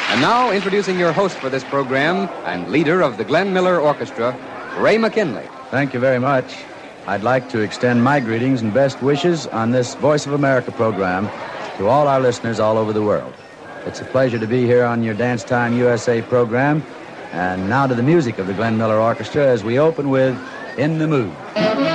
And now, introducing your host for this program and leader of the Glenn Miller Orchestra, Ray McKinley. Thank you very much. I'd like to extend my greetings and best wishes on this Voice of America program to all our listeners all over the world. It's a pleasure to be here on your Dance Time USA program. And now to the music of the Glenn Miller Orchestra as we open with In the Mood.